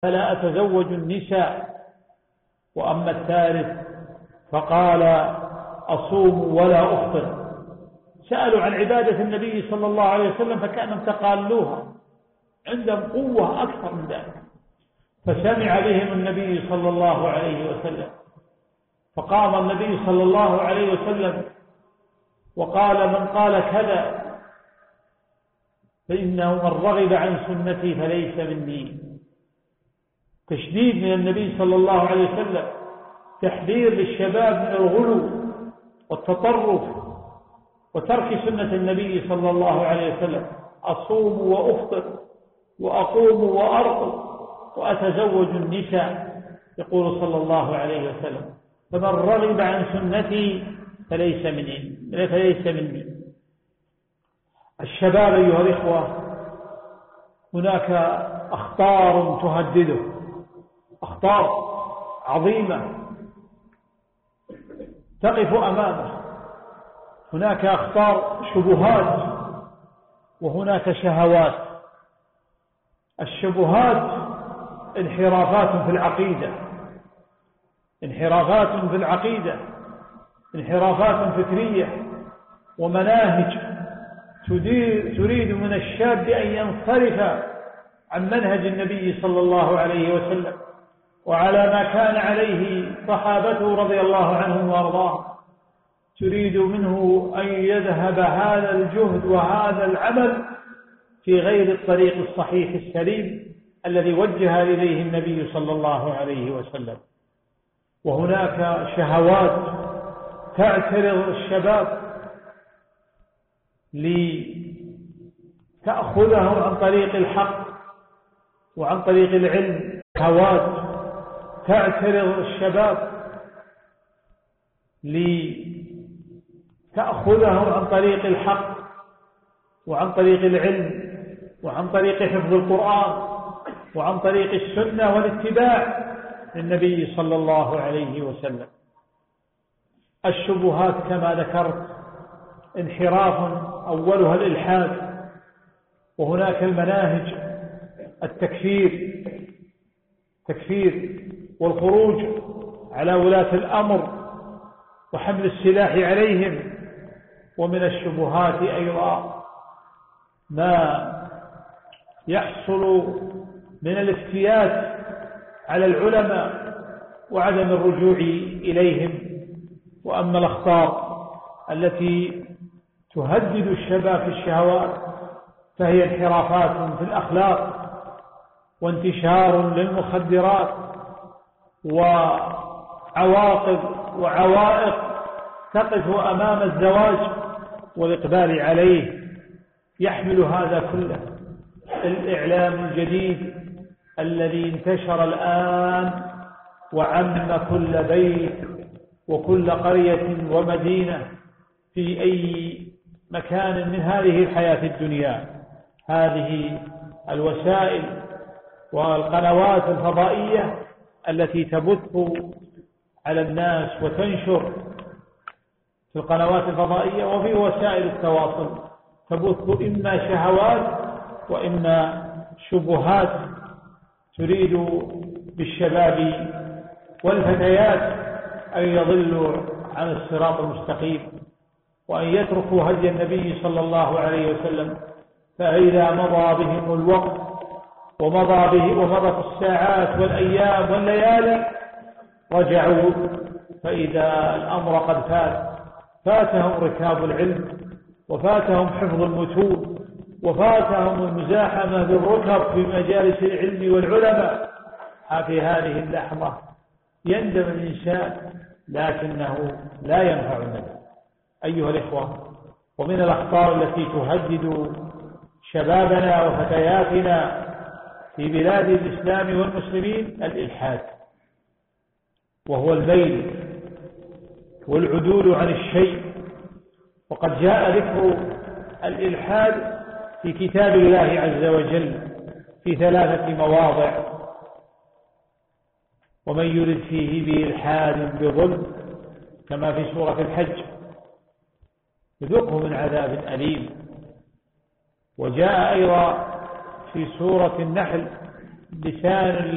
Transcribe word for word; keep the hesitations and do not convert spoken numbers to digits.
فلا أتزوج النساء. وأما الثالث فقال أصوم ولا أفطر. سألوا عن عبادة النبي صلى الله عليه وسلم فكانوا تقالوها، عندهم قوة أكثر من ذلك. فسمع بهم النبي صلى الله عليه وسلم، فقام النبي صلى الله عليه وسلم وقال: من قال كذا فإنه من رغب عن سنتي فليس مني. تشديد من النبي صلى الله عليه وسلم، تحذير للشباب من الغلو والتطرف وترك سنة النبي صلى الله عليه وسلم. أصوم وأفطر وأقوم وأرقد وأتزوج النساء، يقول صلى الله عليه وسلم: فمن رغب عن سنتي فليس مني فليس مني. الشباب أيها الإخوة هناك أخطار تهدده، أخطار عظيمة تقف أمامه. هناك أخطار شبهات وهناك شهوات. الشبهات انحرافات في العقيدة، انحرافات في العقيدة انحرافات فكرية ومناهج تريد من الشاب أن ينصرف عن منهج النبي صلى الله عليه وسلم وعلى ما كان عليه صحابته رضي الله عنهم وارضاهم. تريد منه أن يذهب هذا الجهد وهذا العمل في غير الطريق الصحيح السليم الذي وجه إليه النبي صلى الله عليه وسلم. وهناك شهوات تعترض الشباب لتأخذهم عن طريق الحق وعن طريق العلم. شهوات تعترض الشباب لتأخذهم عن طريق الحق وعن طريق العلم وعن طريق حفظ القرآن وعن طريق السنة والاتباع للنبي صلى الله عليه وسلم. الشبهات كما ذكرت انحراف أولها الإلحاد، وهناك المناهج التكفير تكفير والخروج على ولاة الأمر وحمل السلاح عليهم. ومن الشبهات أيضا ما يحصل من الافتيات على العلماء وعدم الرجوع إليهم. وأما الأخطار التي تهدد الشباب في الشهوات فهي انحرافات في الأخلاق وانتشار للمخدرات وعواقب وعوائق تقف أمام الزواج والإقبال عليه. يحمل هذا كله الإعلام الجديد الذي انتشر الآن وعم كل بيت وكل قرية ومدينة في أي مكان من هذه الحياة الدنيا. هذه الوسائل والقنوات الفضائية التي تبث على الناس وتنشر في القنوات الفضائية وفي وسائل التواصل تبث إما شهوات وإما شبهات تريد بالشباب والفتيات أن يضلوا عن الصراط المستقيم وأن يتركوا هدي النبي صلى الله عليه وسلم. فإذا مضى بهم الوقت ومضى به ومضت الساعات والأيام والليالي رجعوا فإذا الأمر قد فات، فاتهم ركاب العلم وفاتهم حفظ المتون وفاتهم المزاحمة بالركب في مجالس العلم والعلماء. في هذه اللحظة يندم الإنسان لكنه لا ينفع الندم. أيها الإخوة، ومن الأخطار التي تهدد شبابنا وفتياتنا في بلاد الإسلام والمسلمين الإلحاد، وهو الميل والعدول عن الشيء. وقد جاء ذكر الإلحاد في كتاب الله عز وجل في ثلاثة مواضع: ومن يرد فيه بإلحاد بظلم، كما في سورة الحج، يذقه من عذاب أليم. وجاء أيضا في سورة النحل: لسان